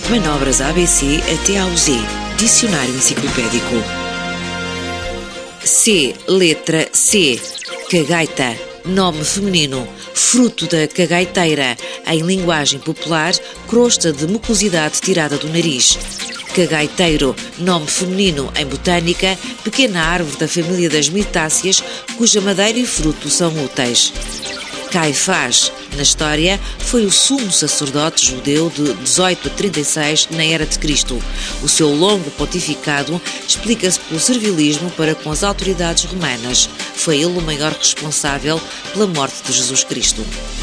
Manobras ABC até ao Z. Dicionário Enciclopédico. C. Letra C. Cagaita. Nome feminino. Fruto da cagaiteira. Em linguagem popular, crosta de mucosidade tirada do nariz. Cagaiteiro, nome feminino em botânica, pequena árvore da família das mirtáceas, cuja madeira e fruto são úteis. Caifás, na história, foi o sumo sacerdote judeu de 18 a 36 na Era de Cristo. O seu longo pontificado explica-se pelo servilismo para com as autoridades romanas. Foi ele o maior responsável pela morte de Jesus Cristo.